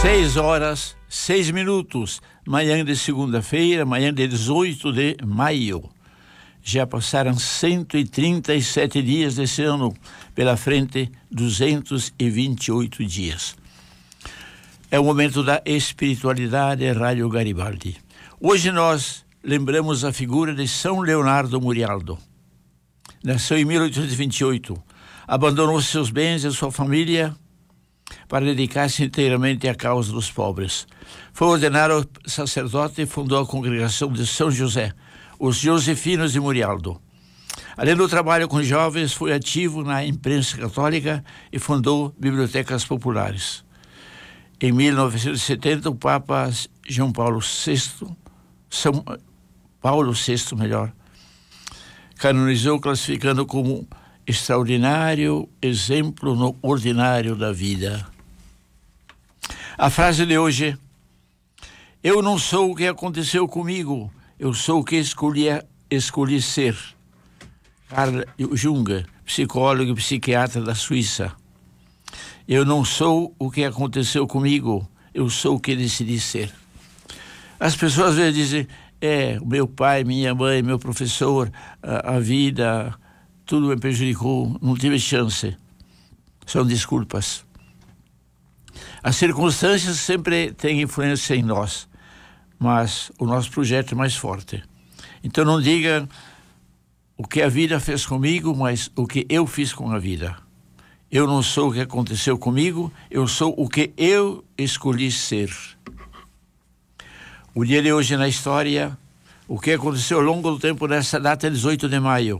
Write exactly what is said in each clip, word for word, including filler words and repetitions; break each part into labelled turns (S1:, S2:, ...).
S1: Seis horas, seis minutos, manhã de segunda-feira, manhã de dezoito de maio. Já passaram cento e trinta e sete dias desse ano, pela frente duzentos e vinte e oito dias. É o momento da espiritualidade, Rádio Garibaldi. Hoje nós lembramos a figura de São Leonardo Murialdo. Nasceu em mil oitocentos e vinte e oito, abandonou seus bens e sua família para dedicar-se inteiramente à causa dos pobres. Foi ordenado sacerdote e fundou a congregação de São José, os Josefinos de Murialdo. Além do trabalho com jovens, foi ativo na imprensa católica e fundou bibliotecas populares. Em mil novecentos e setenta, o Papa João Paulo sexto, São Paulo sexto, melhor, canonizou, classificando como extraordinário exemplo no ordinário da vida. A frase de hoje: eu não sou o que aconteceu comigo, eu sou o que escolhi, escolhi ser. Carl Jung, psicólogo e psiquiatra da Suíça. Eu não sou o que aconteceu comigo, eu sou o que decidi ser. As pessoas às vezes dizem, é, o meu pai, minha mãe, meu professor, a, a vida, tudo me prejudicou, não tive chance. São desculpas. As circunstâncias sempre têm influência em nós, mas o nosso projeto é mais forte. Então não diga o que a vida fez comigo, mas o que eu fiz com a vida. Eu não sou o que aconteceu comigo, eu sou o que eu escolhi ser. O dia de hoje na história, o que aconteceu ao longo do tempo nessa data, dezoito de maio.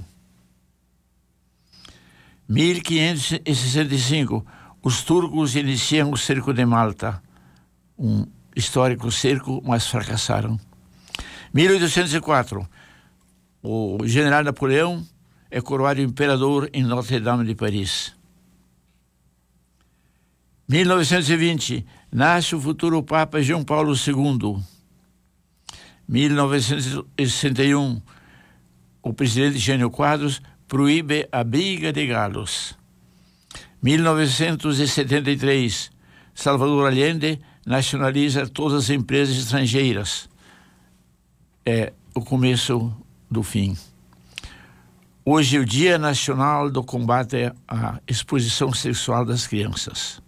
S1: mil quinhentos e sessenta e cinco, os turcos iniciam o cerco de Malta, um histórico cerco, mas fracassaram. mil oitocentos e quatro, o general Napoleão é coroado imperador em Notre-Dame de Paris. mil novecentos e vinte, nasce o futuro Papa João Paulo segundo. mil novecentos e sessenta e um, o presidente Jânio Quadros proíbe a briga de galos. mil novecentos e setenta e três, Salvador Allende nacionaliza todas as empresas estrangeiras. É o começo do fim. Hoje é o Dia Nacional do Combate à Exposição Sexual das Crianças.